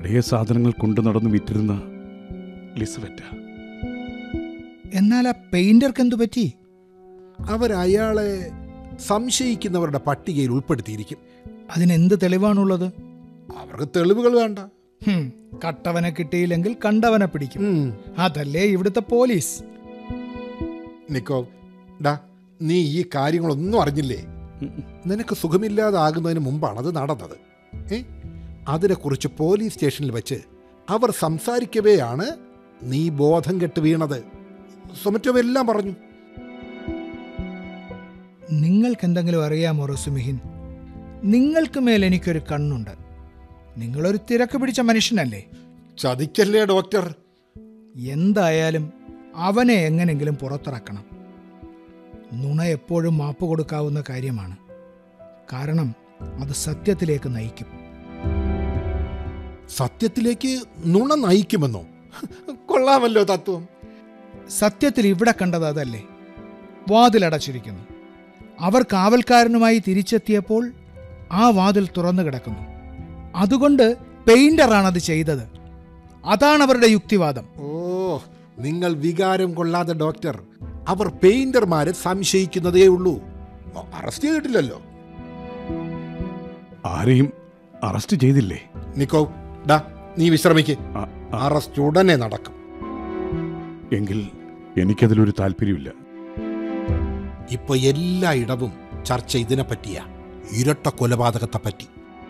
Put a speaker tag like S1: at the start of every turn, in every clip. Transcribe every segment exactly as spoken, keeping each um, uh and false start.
S1: പഴയ സാധനങ്ങൾ കൊണ്ടു നടന്നു വിറ്റിരുന്ന ലിസബറ്റ.
S2: എന്നാൽ ആ പെയിന്റർക്ക് എന്തു പറ്റി?
S3: അവരയാളെ സംശയിക്കുന്നവരുടെ പട്ടികയിൽ ഉൾപ്പെടുത്തിയിരിക്കും.
S2: അതിനെന്ത് തെളിവാണുള്ളത്?
S3: അവർക്ക് തെളിവുകൾ വേണ്ട.
S2: കട്ടവനെ കിട്ടിയില്ലെങ്കിൽ കണ്ടവനെ പിടിക്കും. അതല്ലേ ഇവിടുത്തെ പോലീസ്.
S3: നിക്കോ, ഡാ, നീ ഈ കാര്യങ്ങളൊന്നും അറിഞ്ഞില്ലേ? നിനക്ക് സുഖമില്ലാതാകുന്നതിന് മുമ്പാണ് അത് നടന്നത്. ഏ അതിനെക്കുറിച്ച് പോലീസ് സ്റ്റേഷനിൽ വെച്ച് അവർ സംസാരിക്കവെയാണ് നീ ബോധം കെട്ട് വീണത്. സൊമറ്റോ എല്ലാം പറഞ്ഞു.
S2: നിങ്ങൾക്ക് എന്തെങ്കിലും അറിയാമോ റസുമിഹിൻ? നിങ്ങൾക്ക് മേൽ എനിക്കൊരു കണ്ണുണ്ട്. നിങ്ങളൊരു തിരക്ക് പിടിച്ച മനുഷ്യനല്ലേ?
S3: ചതിക്കല്ലേ ഡോക്ടർ.
S2: എന്തായാലും അവനെ എങ്ങനെങ്കിലും പുറത്തിറക്കണം. നുണ എപ്പോഴും മാപ്പ് കൊടുക്കാവുന്ന കാര്യമാണ്. കാരണം അത് സത്യത്തിലേക്ക് നയിക്കും.
S3: സത്യത്തിലേക്ക് നുണ നയിക്കുമെന്നോ? കൊള്ളാമല്ലോ തത്വം.
S2: സത്യത്തിൽ ഇവിടെ കണ്ടത് അതല്ലേ? വാതിലടച്ചിരിക്കുന്നു. അവർ കാവൽക്കാരനുമായി തിരിച്ചെത്തിയപ്പോൾ ആ വാതിൽ തുറന്നു കിടക്കുന്നു. അതുകൊണ്ട് പെയിന്ററാണത് ചെയ്തത്. അതാണ് അവരുടെ യുക്തിവാദം.
S3: ഓ, നിങ്ങൾ വികാരം കൊള്ളാതെ ഡോക്ടർ. അവർ പെയിന്റർമാരെ സംശയിക്കുന്നതേ ഉള്ളൂ. അറസ്റ്റ് ചെയ്തിട്ടില്ലല്ലോ.
S1: ആരെയും അറസ്റ്റ് ചെയ്തില്ലേ?
S3: നിക്കോ, ഡാ, നീ വിശ്രമിക്ക്. അറസ്റ്റ് ഉടനെ നടക്കും.
S1: എങ്കിൽ എനിക്കതിലൊരു താല്പര്യമില്ല.
S3: ഇപ്പൊ എല്ലായിടവും ചർച്ച ഇതിനെ പറ്റിയാ, ഇരട്ട കൊലപാതകത്തെ പറ്റി.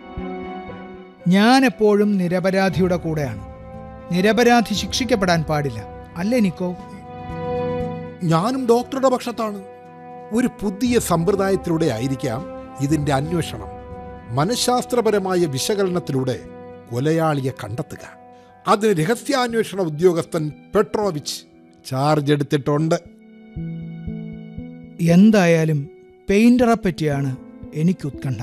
S2: ഞാൻ എപ്പോഴും നിരപരാധിയുടെ കൂടെയാണ്. നിരപരാധി ശിക്ഷിക്കപ്പെടാൻ പാടില്ല, അല്ലേ നിക്കോ?
S3: ഞാനും ഡോക്ടറുടെ പക്ഷത്താണ്. ഒരു പുതിയ സമ്പ്രദായത്തിലൂടെ ആയിരിക്കാം ഇതിന്റെ അന്വേഷണം. മനഃശാസ്ത്രപരമായ വിശകലനത്തിലൂടെ കൊലയാളിയെ കണ്ടെത്തുക. അതിന് രഹസ്യാന്വേഷണ ഉദ്യോഗസ്ഥൻ പെട്രോവിച്ച് ചാർജ് എടുത്തിട്ടുണ്ട്.
S2: എന്തായാലും പെയിന്ററെ പറ്റിയാണ് എനിക്ക് ഉത്കണ്ഠ.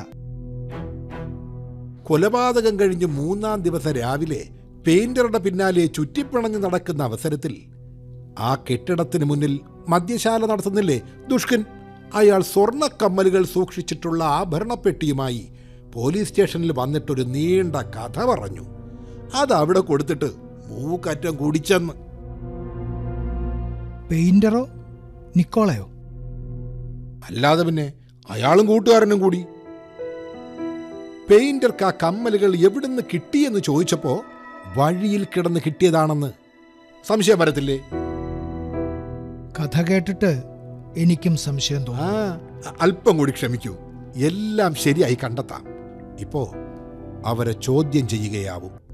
S3: കൊലപാതകം കഴിഞ്ഞ് മൂന്നാം ദിവസം രാവിലെ പെയിന്ററുടെ പിന്നാലെ ചുറ്റിപ്പിണഞ്ഞ് നടക്കുന്ന അവസരത്തിൽ ആ കെട്ടിടത്തിന് മുന്നിൽ മദ്യശാല നടത്തുന്നില്ലേ ദുഷ്കൻ? അയാൾ സ്വർണ്ണക്കമ്മലുകൾ സൂക്ഷിച്ചിട്ടുള്ള ആഭരണപ്പെട്ടിയുമായി പോലീസ് സ്റ്റേഷനിൽ വന്നിട്ടൊരു നീണ്ട കഥ പറഞ്ഞു. അതവിടെ കൊടുത്തിട്ട് മൂക്കറ്റം കുടിച്ചെന്ന്.
S2: പെയിന്ററോ നിക്കോളയോ?
S3: അല്ലാതെ പിന്നെ അയാളും കൂട്ടുകാരനും കൂടി. പെയിന്റർക്ക് ആ കമ്മലുകൾ എവിടുന്ന് കിട്ടിയെന്ന് ചോദിച്ചപ്പോ വഴിയിൽ കിടന്ന് കിട്ടിയതാണെന്ന്. സംശയം വരത്തില്ലേ?
S2: കഥ കേട്ടിട്ട് എനിക്കും സംശയം തോന്നി.
S3: ആ, അല്പം കൂടി ക്ഷമിക്കൂ. എല്ലാം ശരിയായി കണ്ടെത്താം. ഇപ്പോ അവരെ ചോദ്യം ചെയ്യുകയാവും.